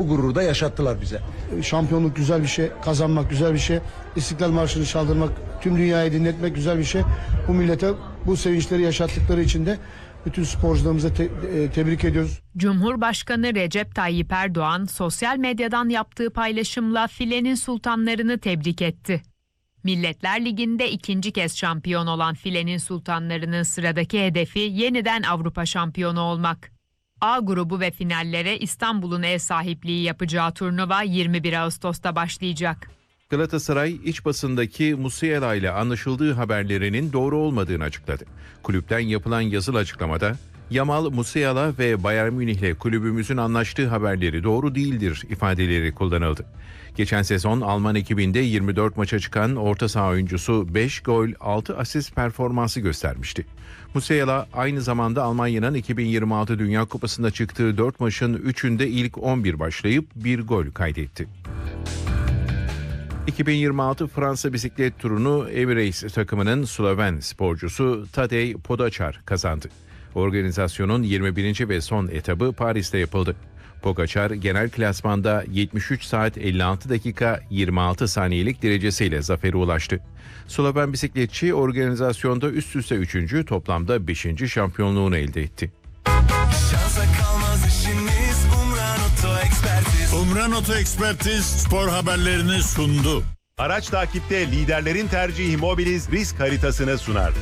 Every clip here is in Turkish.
gururu da yaşattılar bize. Şampiyonluk güzel bir şey, kazanmak güzel bir şey, İstiklal Marşı'nı çaldırmak, tüm dünyayı dinletmek güzel bir şey. Bu millete bu sevinçleri yaşattıkları için de bütün sporcularımıza tebrik ediyoruz. Cumhurbaşkanı Recep Tayyip Erdoğan sosyal medyadan yaptığı paylaşımla filenin sultanlarını tebrik etti. Milletler Ligi'nde ikinci kez şampiyon olan filenin sultanlarının sıradaki hedefi yeniden Avrupa şampiyonu olmak. A grubu ve finallere İstanbul'un ev sahipliği yapacağı turnuva 21 Ağustos'ta başlayacak. Galatasaray iç basındaki Musiala ile anlaşıldığı haberlerinin doğru olmadığını açıkladı. Kulüpten yapılan yazılı açıklamada Yamal, Musiala ve Bayern Münih'le kulübümüzün anlaştığı haberleri doğru değildir ifadeleri kullanıldı. Geçen sezon Alman ekibinde 24 maça çıkan orta saha oyuncusu 5 gol 6 asist performansı göstermişti. Musiala aynı zamanda Almanya'nın 2026 Dünya Kupası'nda çıktığı 4 maçın 3'ünde ilk 11 başlayıp 1 gol kaydetti. 2026 Fransa bisiklet turunu Emirates takımının Sloven sporcusu Tadej Pogačar kazandı. Organizasyonun 21. ve son etabı Paris'te yapıldı. Pogačar genel klasmanda 73 saat 56 dakika 26 saniyelik derecesiyle zafere ulaştı. Sloven bisikletçi organizasyonda üst üste 3. toplamda 5. şampiyonluğunu elde etti. Umran Oto Ekspertiz spor haberlerini sundu. Araç takipte liderlerin tercihi Mobiliz risk haritasını sunar.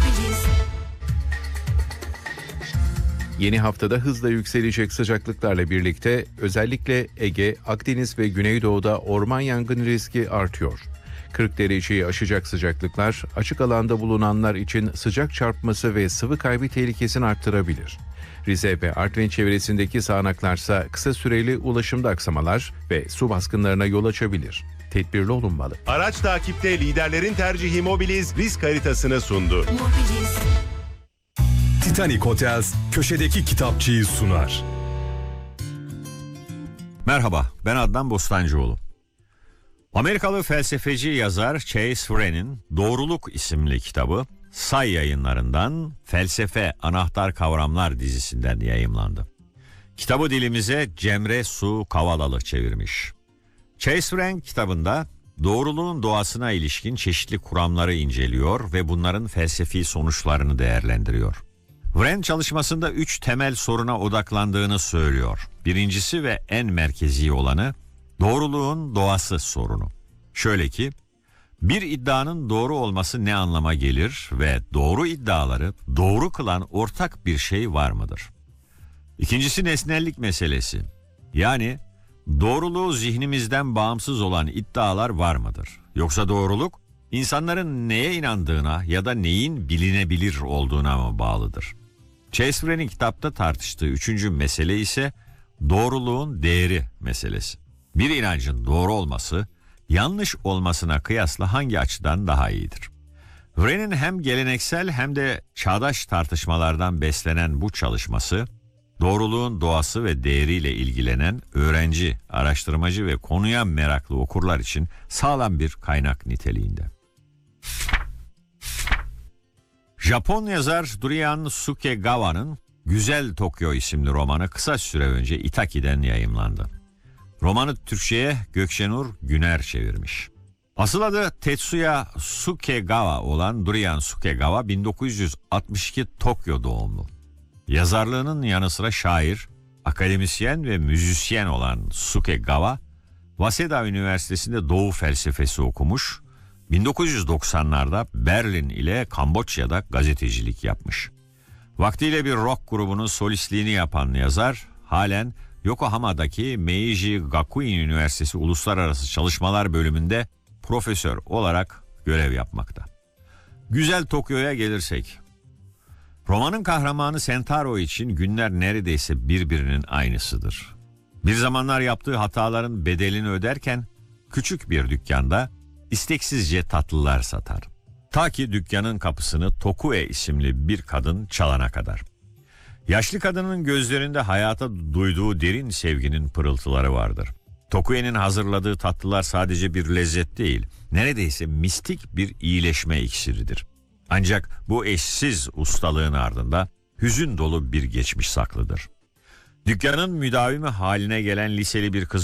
Yeni haftada hızla yükselecek sıcaklıklarla birlikte özellikle Ege, Akdeniz ve Güneydoğu'da orman yangını riski artıyor. 40 dereceyi aşacak sıcaklıklar açık alanda bulunanlar için sıcak çarpması ve sıvı kaybı tehlikesini arttırabilir. Rize ve Artvin çevresindeki sağanaklarsa kısa süreli ulaşımda aksamalar ve su baskınlarına yol açabilir. Tedbirli olunmalı. Araç takipte liderlerin tercihi Mobiliz risk haritasını sundu. Titanic Hotels köşedeki kitapçıyı sunar. Merhaba, ben Adnan Bostancıoğlu. Amerikalı felsefeci yazar Chase Wren'in Doğruluk isimli kitabı Say Yayınlarından Felsefe Anahtar Kavramlar dizisinden yayımlandı. Kitabı dilimize Cemre Su Kavalalı çevirmiş. Chase Wren kitabında doğruluğun doğasına ilişkin çeşitli kuramları inceliyor ve bunların felsefi sonuçlarını değerlendiriyor. Wren çalışmasında 3 temel soruna odaklandığını söylüyor. Birincisi ve en merkezi olanı doğruluğun doğası sorunu. Şöyle ki, bir iddianın doğru olması ne anlama gelir ve doğru iddiaları doğru kılan ortak bir şey var mıdır? İkincisi nesnellik meselesi. Yani doğruluğu zihnimizden bağımsız olan iddialar var mıdır? Yoksa doğruluk insanların neye inandığına ya da neyin bilinebilir olduğuna mı bağlıdır? Chase Wren'in kitapta tartıştığı üçüncü mesele ise doğruluğun değeri meselesi. Bir inancın doğru olması yanlış olmasına kıyasla hangi açıdan daha iyidir? Wren'in hem geleneksel hem de çağdaş tartışmalardan beslenen bu çalışması, doğruluğun doğası ve değeriyle ilgilenen öğrenci, araştırmacı ve konuya meraklı okurlar için sağlam bir kaynak niteliğinde. Japon yazar Durian Sukegawa'nın Güzel Tokyo isimli romanı kısa süre önce Itaki'den yayımlandı. Romanı Türkçe'ye Gökşenur Güner çevirmiş. Asıl adı Tetsuya Sukegawa olan Durian Sukegawa 1962 Tokyo doğumlu. Yazarlığının yanı sıra şair, akademisyen ve müzisyen olan Sukegawa, Waseda Üniversitesi'nde Doğu felsefesi okumuş, 1990'larda Berlin ile Kamboçya'da gazetecilik yapmış. Vaktiyle bir rock grubunun solistliğini yapan yazar, halen Yokohama'daki Meiji Gakuin Üniversitesi Uluslararası Çalışmalar Bölümünde profesör olarak görev yapmakta. Güzel Tokyo'ya gelirsek, romanın kahramanı Sentaro için günler neredeyse birbirinin aynısıdır. Bir zamanlar yaptığı hataların bedelini öderken küçük bir dükkanda isteksizce tatlılar satar. Ta ki dükkanın kapısını Tokue isimli bir kadın çalana kadar. Yaşlı kadının gözlerinde hayata duyduğu derin sevginin pırıltıları vardır. Tokue'nin hazırladığı tatlılar sadece bir lezzet değil, neredeyse mistik bir iyileşme iksiridir. Ancak bu eşsiz ustalığın ardında hüzün dolu bir geçmiş saklıdır. Dükkanın müdavimi haline gelen liseli bir kız